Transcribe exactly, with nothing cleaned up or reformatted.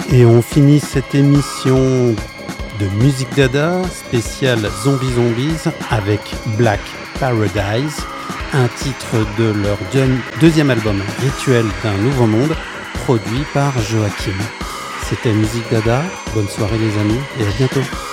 Et on finit cette émission de Musique Dada spéciale Zombie Zombies avec Black Paradise, un titre de leur deuxième album Rituel d'un nouveau monde, produit par Joachim. C'était Musique Dada, bonne soirée les amis et à bientôt.